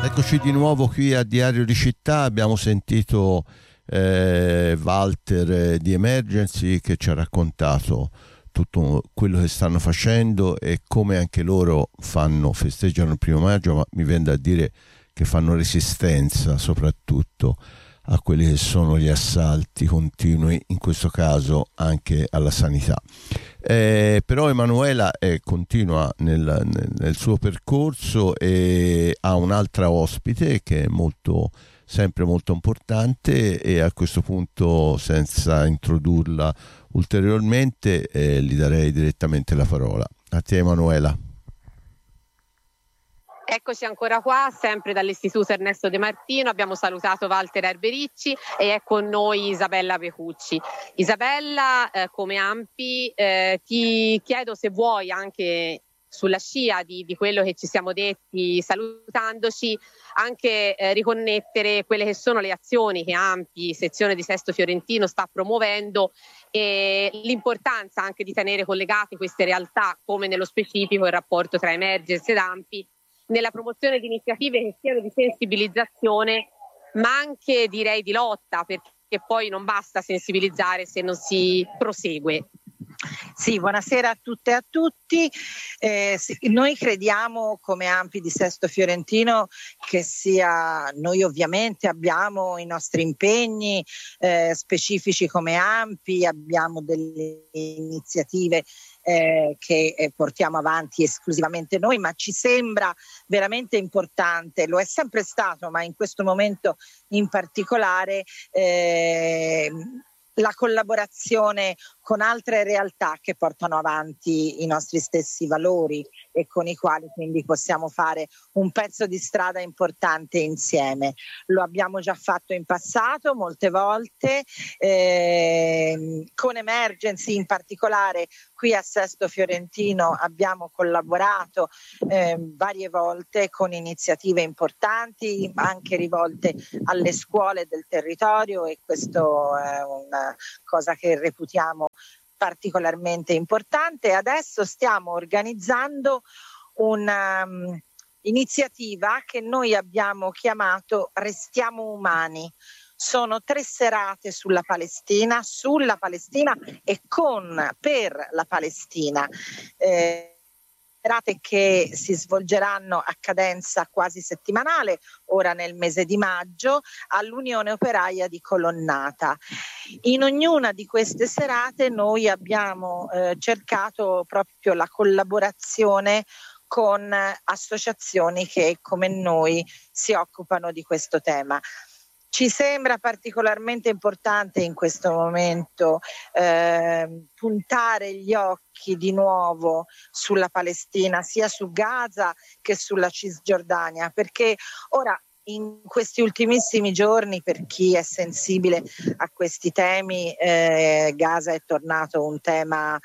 Eccoci di nuovo qui a Diario di Città. Abbiamo sentito Walter di Emergency che ci ha raccontato tutto quello che stanno facendo e come anche loro festeggiano il 1° maggio, ma mi viene da dire che fanno resistenza soprattutto a quelli che sono gli assalti continui, in questo caso anche alla sanità. Però Emanuela continua nel suo percorso e ha un'altra ospite che è sempre molto importante, e a questo punto, senza introdurla ulteriormente, gli darei direttamente la parola. A te, Emanuela. Eccoci ancora qua, sempre dall'Istituto Ernesto De Martino. Abbiamo salutato Walter Erbericci e è con noi Isabella Pecucci. Isabella, come ANPI, ti chiedo se vuoi, anche sulla scia di quello che ci siamo detti salutandoci, anche riconnettere quelle che sono le azioni che ANPI, sezione di Sesto Fiorentino, sta promuovendo e l'importanza anche di tenere collegate queste realtà, come nello specifico il rapporto tra Emergency ed ANPI, nella promozione di iniziative che siano di sensibilizzazione, ma anche direi di lotta, perché poi non basta sensibilizzare se non si prosegue. Sì, buonasera a tutte e a tutti. Noi crediamo come ANPI di Sesto Fiorentino che noi ovviamente abbiamo i nostri impegni specifici come ANPI, abbiamo delle iniziative che portiamo avanti esclusivamente noi, ma ci sembra veramente importante, lo è sempre stato, ma in questo momento in particolare, la collaborazione con altre realtà che portano avanti i nostri stessi valori e con i quali quindi possiamo fare un pezzo di strada importante insieme. Lo abbiamo già fatto in passato molte volte, con Emergency in particolare qui a Sesto Fiorentino abbiamo collaborato varie volte con iniziative importanti anche rivolte alle scuole del territorio, e questo è una cosa che reputiamo particolarmente importante. Adesso stiamo organizzando un'iniziativa che noi abbiamo chiamato Restiamo Umani. Sono 3 serate sulla Palestina e per la Palestina. Serate che si svolgeranno a cadenza quasi settimanale, ora nel mese di maggio, all'Unione Operaia di Colonnata. In ognuna di queste serate noi abbiamo cercato proprio la collaborazione con associazioni che come noi si occupano di questo tema. Ci sembra particolarmente importante in questo momento puntare gli occhi di nuovo sulla Palestina, sia su Gaza che sulla Cisgiordania, perché ora in questi ultimissimi giorni, per chi è sensibile a questi temi, Gaza è tornato un tema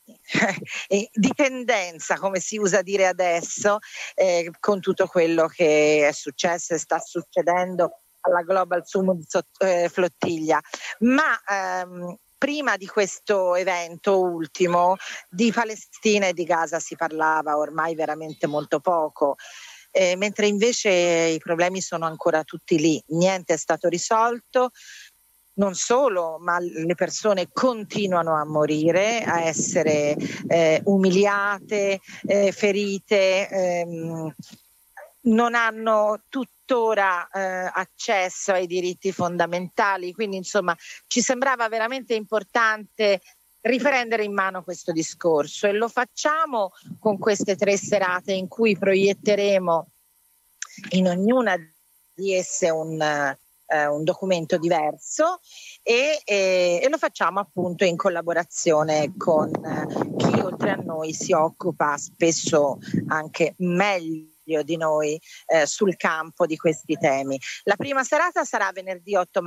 di tendenza, come si usa dire adesso, con tutto quello che è successo e sta succedendo alla Global Summit Flottiglia, ma prima di questo evento ultimo di Palestina e di Gaza si parlava ormai veramente molto poco, mentre invece i problemi sono ancora tutti lì, niente è stato risolto. Non solo, ma le persone continuano a morire, a essere umiliate, ferite, non hanno tuttora accesso ai diritti fondamentali, quindi insomma ci sembrava veramente importante riprendere in mano questo discorso, e lo facciamo con queste 3 serate in cui proietteremo in ognuna di esse un documento diverso e lo facciamo appunto in collaborazione con chi oltre a noi si occupa spesso anche meglio di noi sul campo di questi temi. La prima serata sarà venerdì 8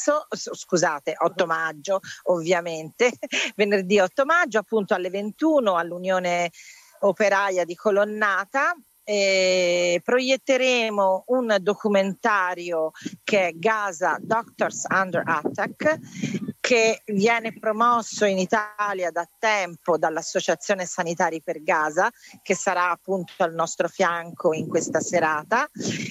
maggio ovviamente, venerdì 8 maggio appunto alle 21 all'Unione Operaia di Colonnata. Proietteremo un documentario che è Gaza Doctors Under Attack, che viene promosso in Italia da tempo dall'Associazione Sanitari per Gaza, che sarà appunto al nostro fianco in questa serata,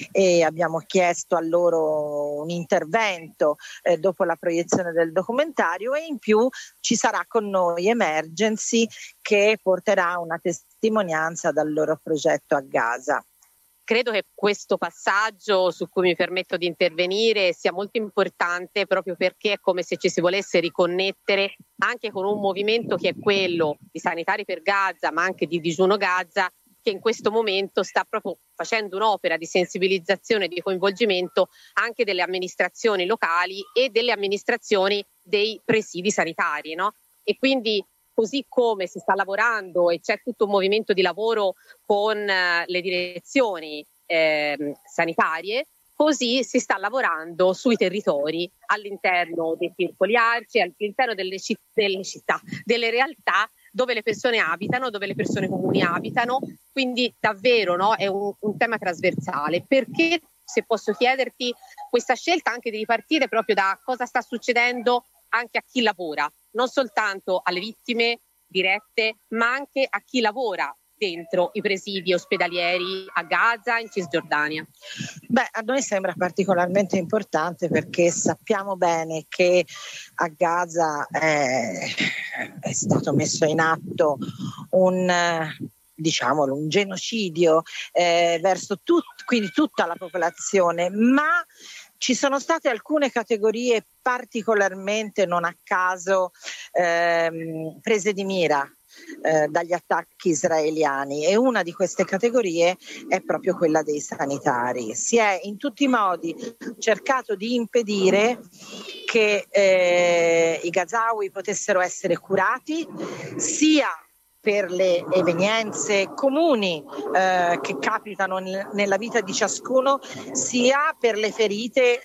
e abbiamo chiesto a loro un intervento dopo la proiezione del documentario, e in più ci sarà con noi Emergency che porterà una testimonianza dal loro progetto a Gaza. Credo che questo passaggio su cui mi permetto di intervenire sia molto importante, proprio perché è come se ci si volesse riconnettere anche con un movimento che è quello di Sanitari per Gaza, ma anche di Digiuno Gaza, che in questo momento sta proprio facendo un'opera di sensibilizzazione e di coinvolgimento anche delle amministrazioni locali e delle amministrazioni dei presidi sanitari, no? E quindi, così come si sta lavorando e c'è tutto un movimento di lavoro con le direzioni sanitarie, così si sta lavorando sui territori, all'interno dei circoli arci, all'interno delle città, delle realtà dove le persone abitano, dove le persone comuni abitano. Quindi davvero, no, è un tema trasversale. Perché, se posso chiederti, questa scelta anche di ripartire proprio da cosa sta succedendo anche a chi lavora, non soltanto alle vittime dirette, ma anche a chi lavora dentro i presidi ospedalieri a Gaza, in Cisgiordania? A noi sembra particolarmente importante perché sappiamo bene che a Gaza è stato messo in atto un genocidio verso quindi tutta la popolazione, ma ci sono state alcune categorie particolarmente, non a caso, prese di mira dagli attacchi israeliani, e una di queste categorie è proprio quella dei sanitari. Si è in tutti i modi cercato di impedire che i gazawi potessero essere curati, sia per le evenienze comuni che capitano nella vita di ciascuno, sia per le ferite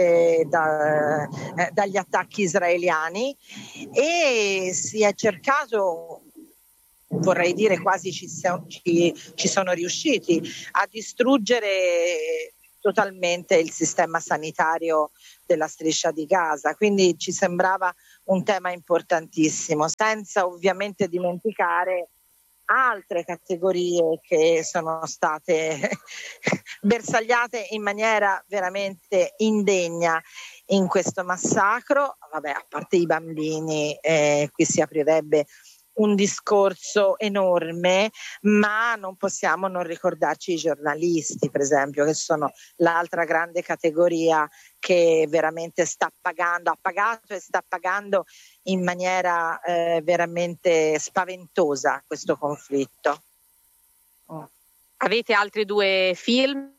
dagli attacchi israeliani, e si è cercato, vorrei dire quasi ci sono riusciti, a distruggere totalmente il sistema sanitario della striscia di Gaza. Quindi ci sembrava un tema importantissimo, senza ovviamente dimenticare altre categorie che sono state bersagliate in maniera veramente indegna in questo massacro. A parte i bambini, qui si aprirebbe un discorso enorme, ma non possiamo non ricordarci i giornalisti, per esempio, che sono l'altra grande categoria che veramente ha pagato e sta pagando in maniera veramente spaventosa questo conflitto. Avete altri 2 film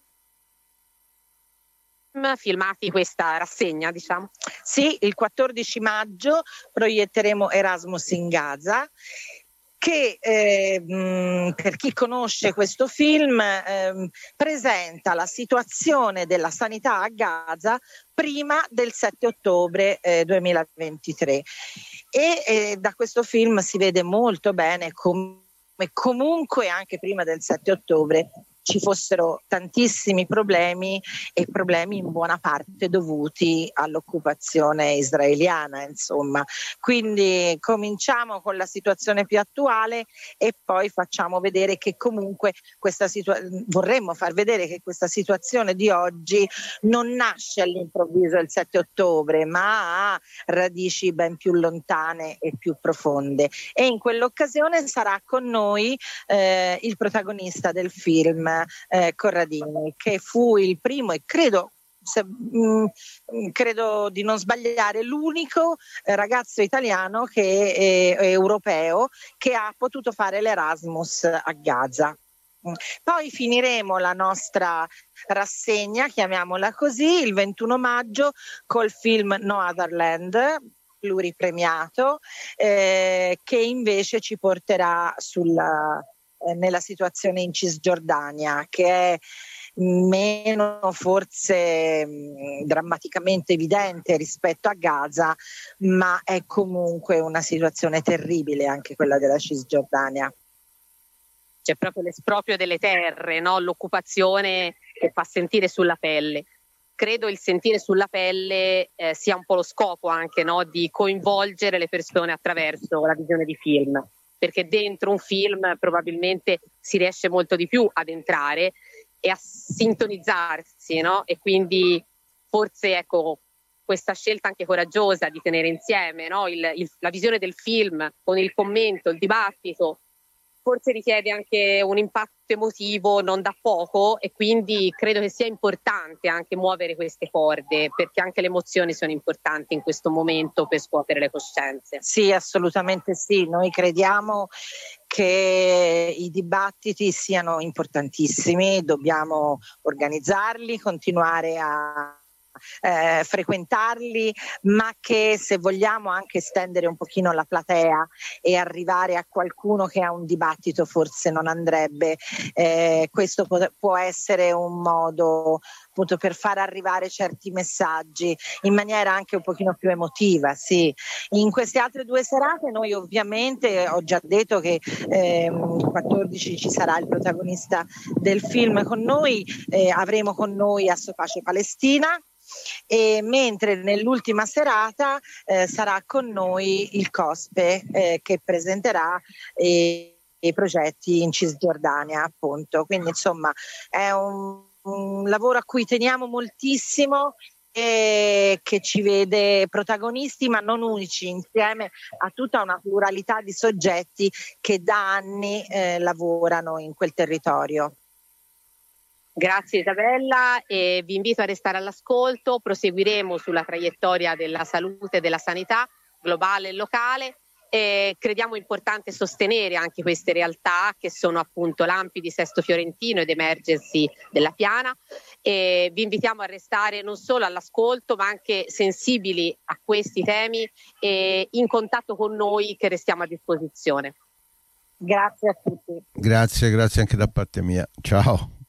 filmati questa rassegna, diciamo? Sì, il 14 maggio proietteremo Erasmus in Gaza, che per chi conosce questo film presenta la situazione della sanità a Gaza prima del 7 ottobre 2023, e da questo film si vede molto bene come comunque anche prima del 7 ottobre ci fossero tantissimi problemi, e problemi in buona parte dovuti all'occupazione israeliana, insomma. Quindi cominciamo con la situazione più attuale e poi facciamo vedere che comunque vorremmo far vedere che questa situazione di oggi non nasce all'improvviso il 7 ottobre, ma ha radici ben più lontane e più profonde. E in quell'occasione sarà con noi il protagonista del film, Corradini, che fu il primo e credo di non sbagliare l'unico ragazzo italiano europeo che ha potuto fare l'Erasmus a Gaza. Poi finiremo la nostra rassegna, chiamiamola così, il 21 maggio col film No Other Land, pluripremiato, che invece ci porterà nella situazione in Cisgiordania, che è meno forse drammaticamente evidente rispetto a Gaza, ma è comunque una situazione terribile anche quella della Cisgiordania. C'è proprio l'esproprio delle terre, no? L'occupazione che fa sentire sulla pelle. Credo il sentire sulla pelle sia un po' lo scopo anche, no? Di coinvolgere le persone attraverso la visione di film, perché dentro un film probabilmente si riesce molto di più ad entrare, e a sintonizzarsi, no? E quindi forse, ecco, questa scelta anche coraggiosa di tenere insieme, no? La visione del film con il commento, il dibattito, forse richiede anche un impatto emotivo non da poco, e quindi credo che sia importante anche muovere queste corde, perché anche le emozioni sono importanti in questo momento per scuotere le coscienze. Sì, assolutamente sì. Noi crediamo che i dibattiti siano importantissimi, dobbiamo organizzarli, continuare a frequentarli, ma che se vogliamo anche estendere un pochino la platea e arrivare a qualcuno che ha un dibattito forse non andrebbe, questo può essere un modo appunto per far arrivare certi messaggi in maniera anche un pochino più emotiva. Sì. In queste altre 2 serate noi ovviamente, ho già detto che 14 ci sarà il protagonista del film con noi, avremo con noi Asso Pace Palestina, e mentre nell'ultima serata sarà con noi il COSPE che presenterà i progetti in Cisgiordania, appunto. Quindi insomma è un lavoro a cui teniamo moltissimo e che ci vede protagonisti ma non unici, insieme a tutta una pluralità di soggetti che da anni lavorano in quel territorio. Grazie Isabella, e vi invito a restare all'ascolto. Proseguiremo sulla traiettoria della salute e della sanità globale e locale. Crediamo importante sostenere anche queste realtà che sono appunto l'AMPI di Sesto Fiorentino ed Emergency della Piana. Vi invitiamo a restare non solo all'ascolto ma anche sensibili a questi temi e in contatto con noi, che restiamo a disposizione. Grazie a tutti. Grazie anche da parte mia. Ciao.